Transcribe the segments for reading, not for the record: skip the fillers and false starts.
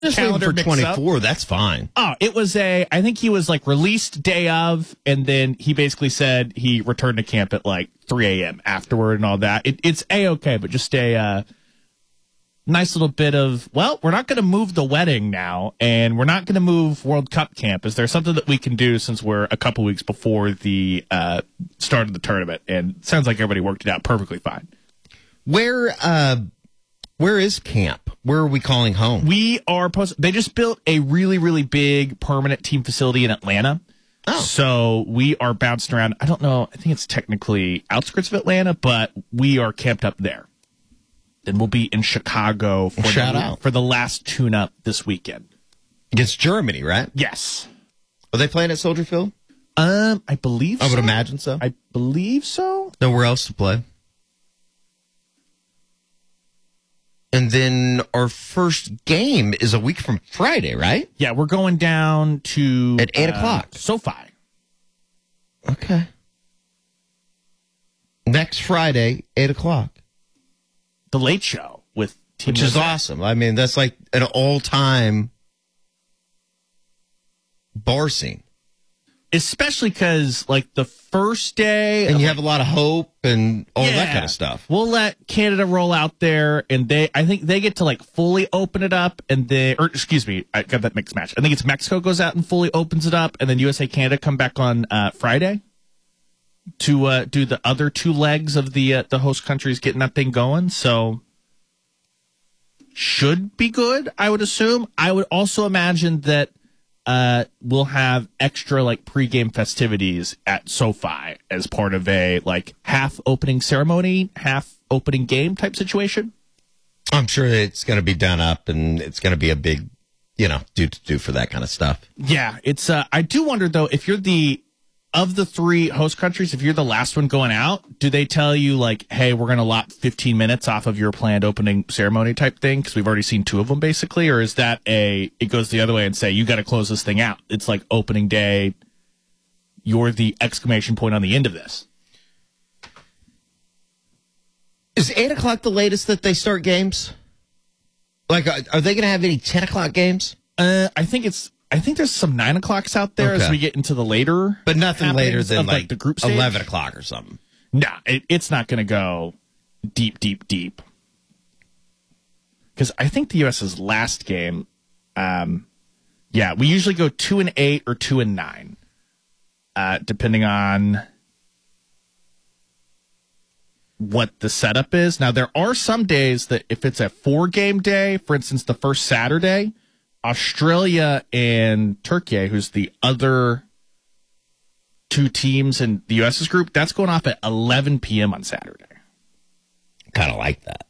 Just leave him calendar for mix 24. up. That's fine. Oh, it was I think he was like released day of, and then he basically said he returned to camp at like 3 a.m. afterward and all that. It's A-okay, but just a nice little bit of, well, we're not going to move the wedding now, and we're not going to move World Cup camp. Is there something that we can do since we're a couple weeks before the start of the tournament? And it sounds like everybody worked it out perfectly fine. Where is camp? Where are we calling home? They just built a really, really big permanent team facility in Atlanta. Oh. So we are bouncing around. I don't know. I think it's technically outskirts of Atlanta, but we are camped up there. Then we'll be in Chicago for the last tune-up this weekend. Against Germany, right? Yes. Are they playing at Soldier Field? I believe so. I would imagine so. I believe so. Nowhere else to play. And then our first game is a week from Friday, right? Yeah, we're going down to... At 8 o'clock. SoFi. Okay. Next Friday, 8 o'clock. The Late Show with Team Which is Lizette. awesome. I mean, that's like an all-time bar scene. Especially because, like, the first day... And you have a lot of hope and all that kind of stuff. We'll let Canada roll out there, and I think they get to, like, fully open it up, and I got that mixed match. I think it's Mexico goes out and fully opens it up, and then USA, Canada come back on Friday to do the other two legs of the host countries getting that thing going. So, should be good, I would assume. I would also imagine that we'll have extra like pregame festivities at SoFi as part of a like half opening ceremony, half opening game type situation. I'm sure it's going to be done up and it's going to be a big, do for that kind of stuff. Yeah, it's. I do wonder though, if you're of the three host countries, if you're the last one going out, do they tell you like, hey, we're going to lop 15 minutes off of your planned opening ceremony type thing? Because we've already seen two of them basically. Or is that it goes the other way and say, you got to close this thing out. It's like opening day. You're the exclamation point on the end of this. Is 8 o'clock the latest that they start games? Like, are they going to have any 10 o'clock games? I think there's some 9 o'clocks out there as we get into the later. But nothing later than like the group stage. 11 o'clock or something. No, it's not going to go deep. Because I think the U.S.'s last game, we usually go 2 and 8 or 2 and 9, depending on what the setup is. Now, there are some days that if it's a 4-game day, for instance, the first Saturday, Australia and Turkey, who's the other two teams in the U.S.'s group, that's going off at 11 p.m. on Saturday. Kind of like that.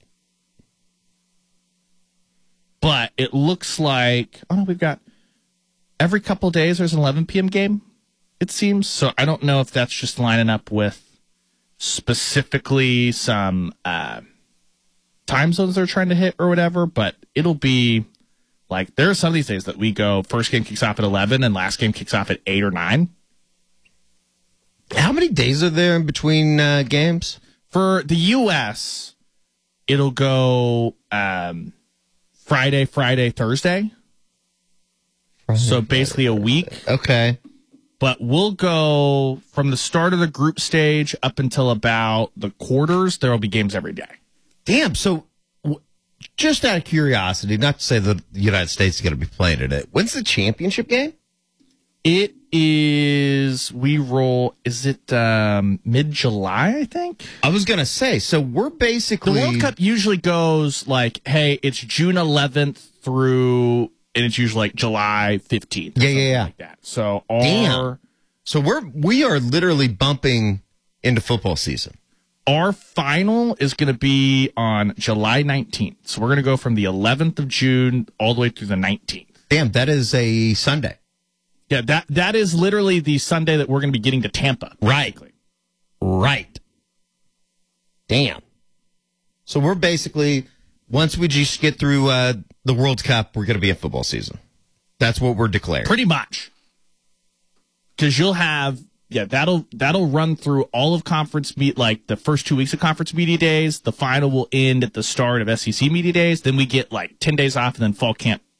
But it looks like, we've got every couple of days there's an 11 p.m. game, it seems. So I don't know if that's just lining up with specifically some time zones they're trying to hit or whatever, but it'll be... Like, there are some of these days that we go, first game kicks off at 11 and last game kicks off at 8 or 9. How many days are there in between games? For the U.S., it'll go Friday, Thursday. So basically a week. Okay. But we'll go from the start of the group stage up until about the quarters. There will be games every day. Damn, so... Just out of curiosity, not to say that the United States is going to be playing in it. When's the championship game? It is, is it mid-July, I think? I was going to say, so we're basically... The World Cup usually goes like, hey, it's June 11th through, and it's usually like July 15th. Yeah. Like that. So Damn. So we are literally bumping into football season. Our final is going to be on July 19th. So we're going to go from the 11th of June all the way through the 19th. Damn, that is a Sunday. Yeah, that is literally the Sunday that we're going to be getting to Tampa. Right. Damn. So we're basically, once we just get through the World Cup, we're going to be in football season. That's what we're declaring. Pretty much. Because you'll have... Yeah, that'll run through all of conference like the first 2 weeks of conference media days. The final will end at the start of SEC media days. Then we get like 10 days off, and then fall camp